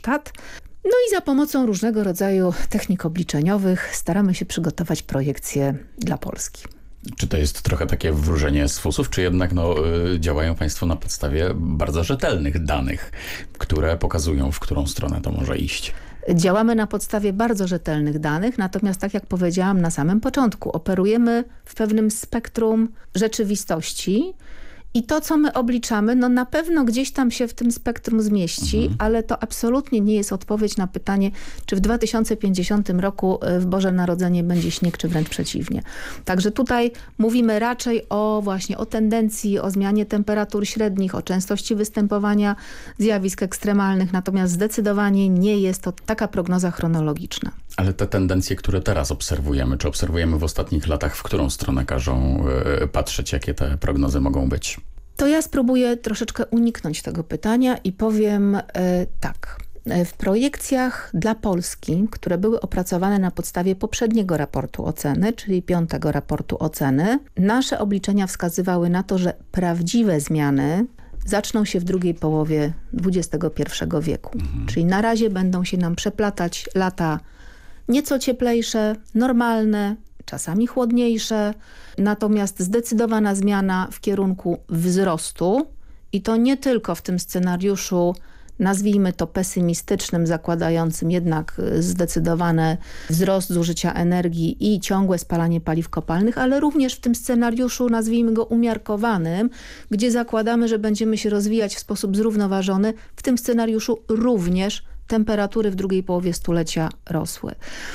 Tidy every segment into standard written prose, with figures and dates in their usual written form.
dekad. No i za pomocą różnego rodzaju technik obliczeniowych staramy się przygotować projekcje dla Polski. Czy to jest trochę takie wróżenie z fusów, czy jednak działają Państwo na podstawie bardzo rzetelnych danych, które pokazują, w którą stronę to może iść? Działamy na podstawie bardzo rzetelnych danych, natomiast tak jak powiedziałam na samym początku, operujemy w pewnym spektrum rzeczywistości i to, co my obliczamy, no na pewno gdzieś tam się w tym spektrum zmieści, ale to absolutnie nie jest odpowiedź na pytanie, czy w 2050 roku w Boże Narodzenie będzie śnieg, czy wręcz przeciwnie. Także tutaj mówimy raczej właśnie o tendencji, o zmianie temperatur średnich, o częstości występowania zjawisk ekstremalnych, natomiast zdecydowanie nie jest to taka prognoza chronologiczna. Ale te tendencje, które teraz obserwujemy, czy obserwujemy w ostatnich latach, w którą stronę każą patrzeć, jakie te prognozy mogą być? To ja spróbuję troszeczkę uniknąć tego pytania i powiem tak. W projekcjach dla Polski, które były opracowane na podstawie poprzedniego raportu oceny, czyli 5. raportu oceny, nasze obliczenia wskazywały na to, że prawdziwe zmiany zaczną się w drugiej połowie XXI wieku. Czyli na razie będą się nam przeplatać lata nieco cieplejsze, normalne, czasami chłodniejsze, natomiast zdecydowana zmiana w kierunku wzrostu i to nie tylko w tym scenariuszu, nazwijmy to pesymistycznym, zakładającym jednak zdecydowany wzrost zużycia energii i ciągłe spalanie paliw kopalnych, ale również w tym scenariuszu, nazwijmy go umiarkowanym, gdzie zakładamy, że będziemy się rozwijać w sposób zrównoważony. W tym scenariuszu również temperatury w drugiej połowie stulecia rosły.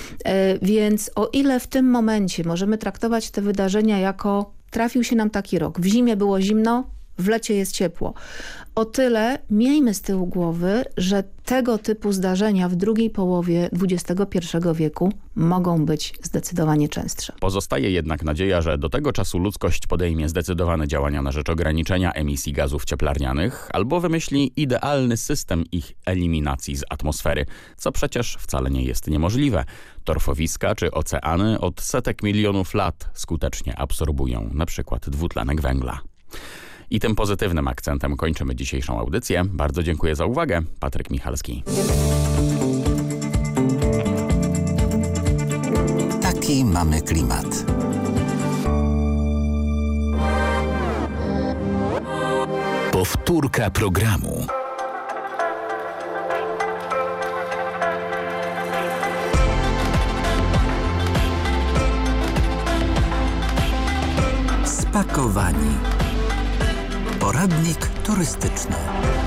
Więc o ile w tym momencie możemy traktować te wydarzenia jako trafił się nam taki rok, w zimie było zimno, w lecie jest ciepło. O tyle miejmy z tyłu głowy, że tego typu zdarzenia w drugiej połowie XXI wieku mogą być zdecydowanie częstsze. Pozostaje jednak nadzieja, że do tego czasu ludzkość podejmie zdecydowane działania na rzecz ograniczenia emisji gazów cieplarnianych albo wymyśli idealny system ich eliminacji z atmosfery, co przecież wcale nie jest niemożliwe. Torfowiska czy oceany od setek milionów lat skutecznie absorbują na przykład dwutlenek węgla. I tym pozytywnym akcentem kończymy dzisiejszą audycję. Bardzo dziękuję za uwagę. Patryk Michalski. Taki mamy klimat. Powtórka programu. Spakowani. Poradnik turystyczny.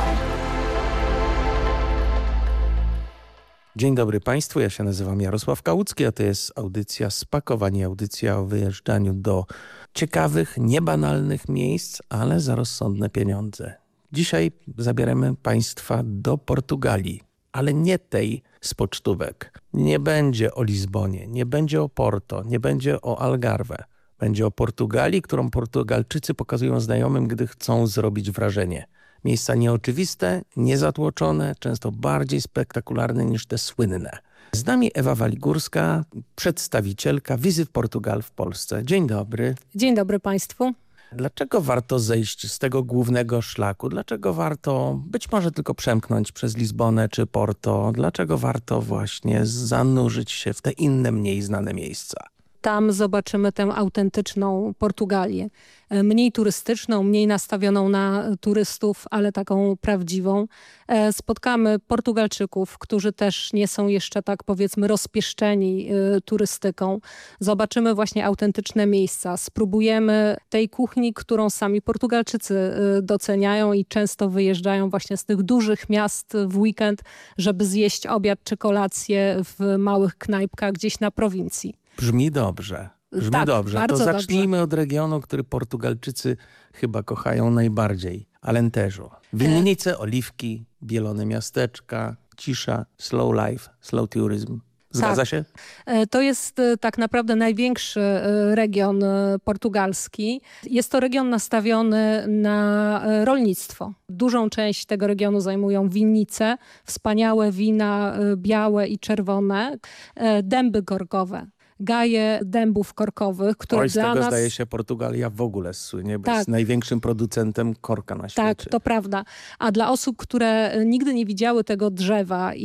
Dzień dobry Państwu, ja się nazywam Jarosław Kałucki, a to jest audycja Spakowani, audycja o wyjeżdżaniu do ciekawych, niebanalnych miejsc, ale za rozsądne pieniądze. Dzisiaj zabieramy Państwa do Portugalii, ale nie tej z pocztówek. Nie będzie o Lizbonie, nie będzie o Porto, nie będzie o Algarve. Będzie o Portugalii, którą Portugalczycy pokazują znajomym, gdy chcą zrobić wrażenie. Miejsca nieoczywiste, niezatłoczone, często bardziej spektakularne niż te słynne. Z nami Ewa Waligórska, przedstawicielka Visit Portugal w Polsce. Dzień dobry. Dzień dobry Państwu. Dlaczego warto zejść z tego głównego szlaku? Dlaczego warto być może tylko przemknąć przez Lizbonę czy Porto? Dlaczego warto właśnie zanurzyć się w te inne, mniej znane miejsca? Tam zobaczymy tę autentyczną Portugalię. Mniej turystyczną, mniej nastawioną na turystów, ale taką prawdziwą. Spotkamy Portugalczyków, którzy też nie są jeszcze tak powiedzmy rozpieszczeni turystyką. Zobaczymy właśnie autentyczne miejsca. Spróbujemy tej kuchni, którą sami Portugalczycy doceniają i często wyjeżdżają właśnie z tych dużych miast w weekend, żeby zjeść obiad czy kolację w małych knajpkach gdzieś na prowincji. Brzmi dobrze. Brzmi tak, dobrze. bardzo To zacznijmy dobrze. od regionu, który Portugalczycy chyba kochają najbardziej. Alentejo. Winnice, oliwki, bielone miasteczka, cisza, slow life, slow tourism. Zgadza się? To jest tak naprawdę największy region portugalski. Jest to region nastawiony na rolnictwo. Dużą część tego regionu zajmują winnice, wspaniałe wina białe i czerwone, dęby korkowe. Gaje dębów korkowych, które z dla tego nas... zdaje się Portugalia w ogóle słynie, bo Tak. jest największym producentem korka na świecie. Tak, to prawda. A dla osób, które nigdy nie widziały tego drzewa